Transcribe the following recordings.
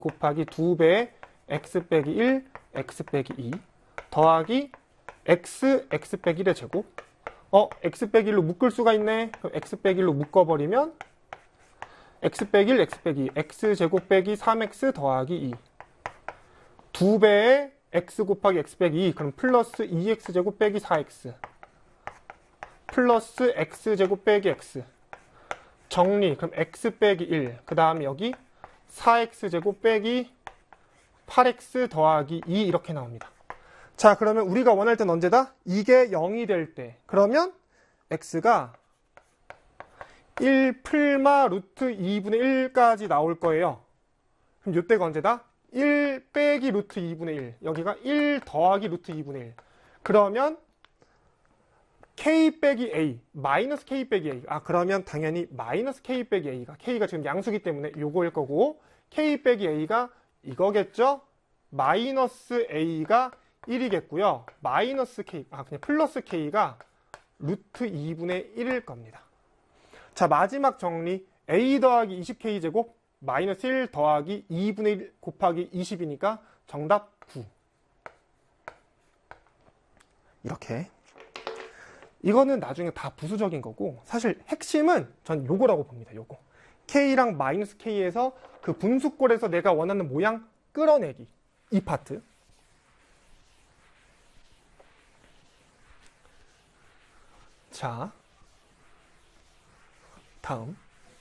곱하기 2배의 x 빼기 1, x 빼기 2 더하기 x 빼기 1의 제곱. x 빼기 1로 묶을 수가 있네. 그럼 x 빼기 1로 묶어버리면 x 빼기 1, x 빼기 2, x 제곱 빼기 3x 더하기 2 2배의 x 곱하기 x 빼기 2 그럼 플러스 2x 제곱 빼기 4x 플러스 x 제곱 빼기 x 정리. 그럼 x 빼기 1 그 다음에 여기 4x 제곱 빼기 8x 더하기 2 이렇게 나옵니다. 자, 그러면 우리가 원할 땐 언제다? 이게 0이 될 때. 그러면 x가 1 풀마 루트 2분의 1까지 나올 거예요. 그럼 이때가 언제다? 1 빼기 루트 2분의 1. 여기가 1 더하기 루트 2분의 1. 그러면 k 빼기 a, 마이너스 k 빼기 a. 그러면 당연히 마이너스 k 빼기 a가, k가 지금 양수기 때문에 요거일 거고, k 빼기 a가 이거겠죠? 마이너스 a가 1이겠고요. 마이너스 k, 그냥 플러스 k가 루트 2분의 1일 겁니다. 자, 마지막 정리. a 더하기 20k 제곱 마이너스 1 더하기 2분의 1 곱하기 20이니까 정답 9. 이렇게. 이거는 나중에 다 부수적인 거고, 사실 핵심은 전 요거라고 봅니다. 요거. k랑 마이너스 k에서 그 분수꼴에서 내가 원하는 모양 끌어내기. 이 파트. 자, 다음.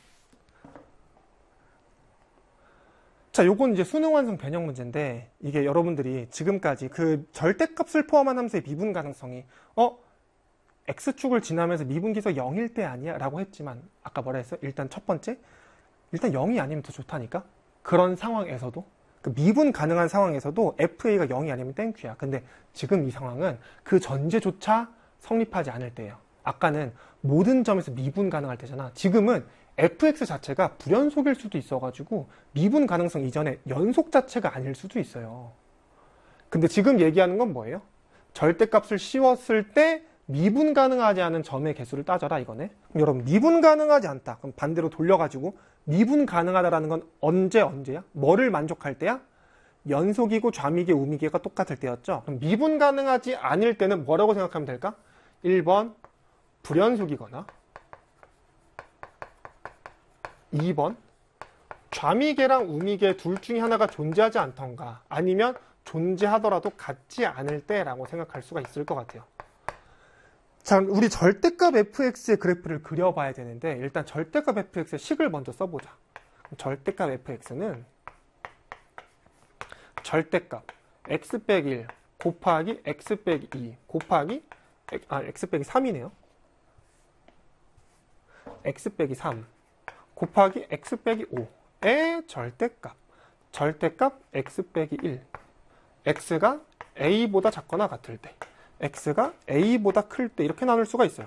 자, 요건 이제 수능 완성 변형 문제인데, 이게 여러분들이 지금까지 그 절대값을 포함한 함수의 미분 가능성이 x축을 지나면서 미분계에서 0일 때 아니야? 라고 했지만, 아까 뭐라 했어요? 일단 첫 번째, 일단 0이 아니면 더 좋다니까? 그런 상황에서도, 그 미분 가능한 상황에서도 fa가 0이 아니면 땡큐야. 근데 지금 이 상황은 그 전제조차 성립하지 않을 때예요. 아까는 모든 점에서 미분 가능할 때잖아. 지금은 fx 자체가 불연속일 수도 있어가지고 미분 가능성 이전에 연속 자체가 아닐 수도 있어요. 근데 지금 얘기하는 건 뭐예요? 절대값을 씌웠을 때 미분 가능하지 않은 점의 개수를 따져라 이거네. 그럼 여러분, 미분 가능하지 않다. 그럼 반대로 돌려가지고 미분 가능하다라는 건 언제야? 뭐를 만족할 때야? 연속이고 좌미계, 우미계가 똑같을 때였죠. 그럼 미분 가능하지 않을 때는 뭐라고 생각하면 될까? 1번 불연속이거나 2번 좌미계랑 우미계 둘 중에 하나가 존재하지 않던가, 아니면 존재하더라도 같지 않을 때라고 생각할 수가 있을 것 같아요. 자, 우리 절대값 fx의 그래프를 그려봐야 되는데, 일단 절대값 fx의 식을 먼저 써보자. 절대값 fx는 절대값 x 빼기 1 곱하기 x 빼기 2 곱하기 x 빼기 3이네요. x 빼기 3 곱하기 x 빼기 5의 절대값 x 빼기 1. x가 a보다 작거나 같을 때, x가 a보다 클 때 이렇게 나눌 수가 있어요.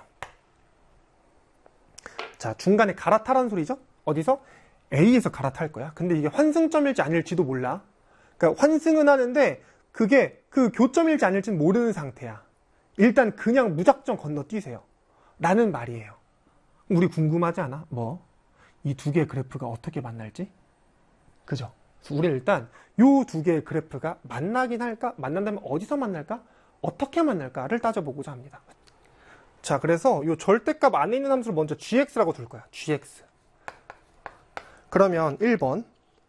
자, 중간에 갈아타라는 소리죠? 어디서? a에서 갈아탈 거야. 근데 이게 환승점일지 아닐지도 몰라. 그러니까 환승은 하는데 그게 그 교점일지 아닐지는 모르는 상태야. 일단 그냥 무작정 건너뛰세요. 라는 말이에요. 우리 궁금하지 않아? 이 두 개의 그래프가 어떻게 만날지? 그죠? 우리 일단 이 두 개의 그래프가 만나긴 할까? 만난다면 어디서 만날까? 어떻게 만날까를 따져보고자 합니다. 자, 그래서 이 절대값 안에 있는 함수를 먼저 gx라고 둘 거야. gx. 그러면 1번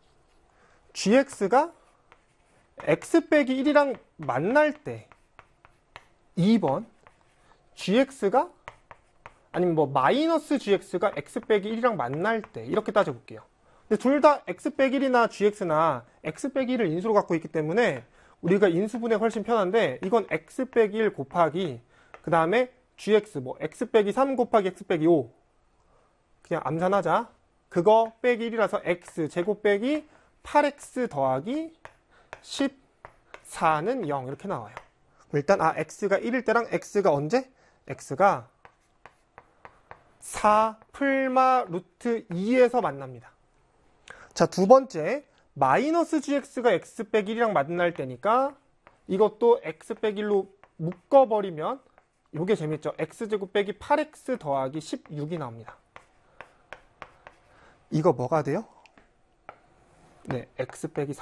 gx가 x 빼기 1이랑 만날 때, 2번 gx가 아니면 마이너스 gx가 x 빼기 1이랑 만날 때, 이렇게 따져볼게요. 근데 둘 다 x 빼기 1이나 gx나 x 빼기 1을 인수로 갖고 있기 때문에 우리가 인수분해 훨씬 편한데, 이건 x 빼기 1 곱하기 그 다음에 gx x 빼기 3 곱하기 x 빼기 5 그냥 암산하자. 그거 빼기 1이라서 x 제곱 빼기 8x 더하기 14는 0 이렇게 나와요. 일단 x가 1일 때랑 x가 언제? x가 4 풀마 루트 2에서 만납니다. 자, 두 번째 마이너스 gx가 x 빼기 1이랑 만날 때니까 이것도 x 빼기 1로 묶어버리면 요게 재밌죠? x제곱 빼기 8x 더하기 16이 나옵니다. 이거 뭐가 돼요? 네, x 빼기